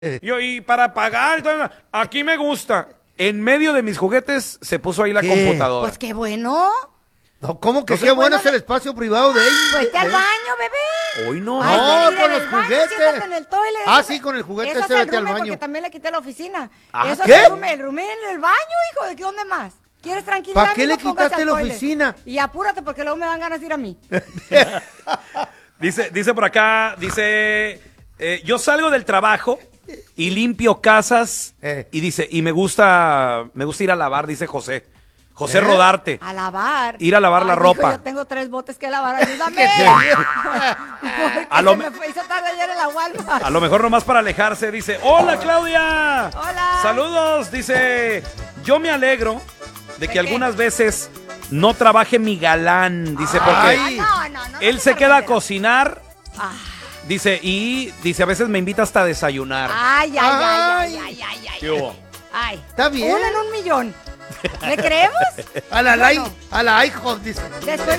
Y para pagar, entonces, aquí me gusta. En medio de mis juguetes se puso ahí la computadora. Pues qué bueno. No, ¿cómo que qué bueno es el espacio privado de ellos? Vete al baño, bebé. Hoy no. Ay, No, mira, con en los el baño, juguetes. siéntate en el toilet. Ah, sí, con el juguete Eso se es el vete al roomie, baño. porque también le quité la oficina. Ah, Eso ¿qué? es el roomie en el baño, hijo. ¿De qué dónde más? ¿Quieres tranquilidad? ¿Para qué le Póngase quitaste al la toilet. oficina? Y apúrate porque luego me dan ganas de ir a mí. Dice por acá, yo salgo del trabajo y limpio casas y dice, y me gusta ir a lavar, dice José Rodarte. A lavar. Ir a lavar la mijo, ropa. yo tengo 3 botes que lavar, ayúdame. Porque A lo se me hizo tarde ayer en la Walmart. A lo mejor nomás para alejarse, dice, hola Claudia. Hola. Saludos, dice, yo me alegro de que algunas veces no trabaje mi galán, dice, porque Ay. No, él se queda a cocinar. cocinar, Ah. dice, y dice, a veces me invita hasta a desayunar. Ay. ¿Qué hubo? Ay. Está bien. 1 en 1 millón. ¿Le creemos? A la Bueno. IHOP, dice. Después